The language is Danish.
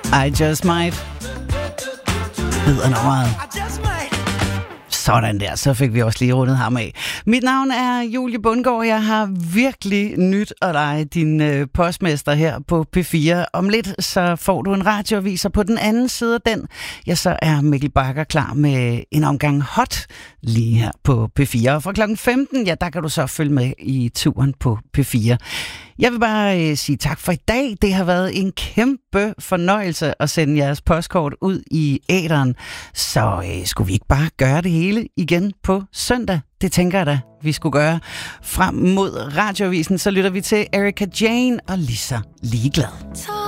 I Just Might hedder nummeret. Sådan der, så fik vi også lige rundet ham af. Mit navn er Julie Bundgaard. Jeg har virkelig nyt at lege din postmester her på P4. Om lidt så får du en radioavis, og på den anden side af den, ja, så er Mikkel Bagger klar med en omgang hot lige her på P4. Og fra klokken 15, ja, der kan du så følge med i turen på P4. Jeg vil bare sige tak for i dag. Det har været en kæmpe fornøjelse at sende jeres postkort ud i æteren. Så skulle vi ikke bare gøre det hele igen på søndag? Det tænker jeg da, vi skulle gøre. Frem mod radioavisen, så lytter vi til Erika Jane og Lisa Ligeglad.